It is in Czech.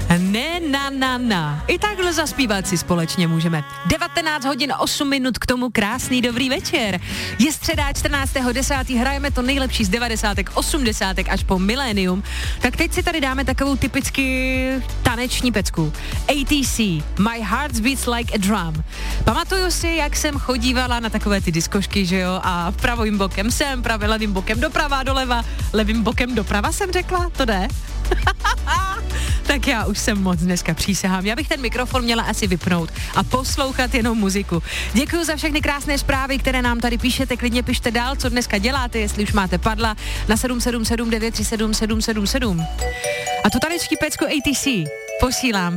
Ne, na. I takhle zaspívat si společně můžeme. 19 hodin 8 minut k tomu krásný dobrý večer. Je středa 14.10. Hrajeme to nejlepší z 90. 80. až po milénium. Tak teď si tady dáme takovou typicky taneční pecku. ATC, My Heart Beats Like a Drum. Pamatuju si, jak jsem chodívala na takové ty diskošky, že jo, a pravým bokem sem, levým bokem doprava, doleva, levým bokem doprava jsem řekla, to jde? Tak já už jsem moc dneska přísahám. Já bych ten mikrofon měla asi vypnout a poslouchat jenom muziku. Děkuji za všechny krásné zprávy, které nám tady píšete. Klidně pište dál, co dneska děláte, jestli už máte padla na 777 937 777. A tu taneční pecku ATC posílám